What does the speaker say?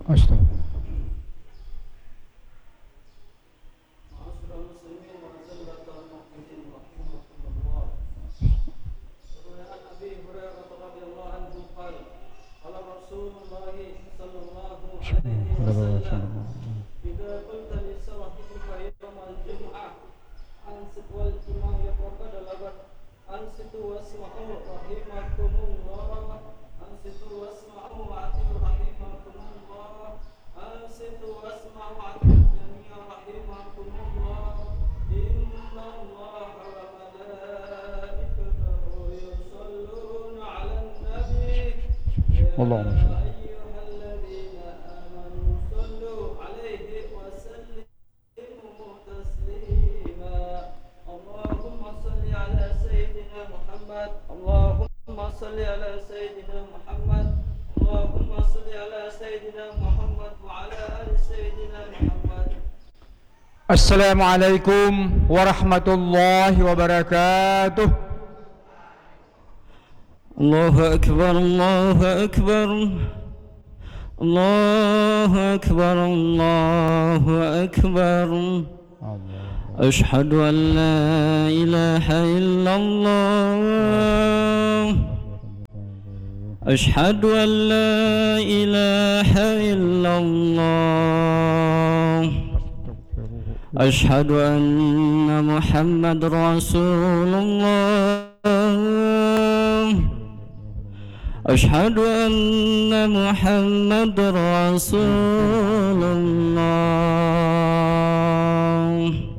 أستغفر. اللهم صل. السلام عليكم ورحمة الله وبركاته. الله أكبر الله أكبر الله أكبر الله أكبر. أشهد أن لا إله إلا الله. أشهد أن لا إله إلا الله. أشهد أن محمد رسول الله. أشهد أن محمد رسول الله.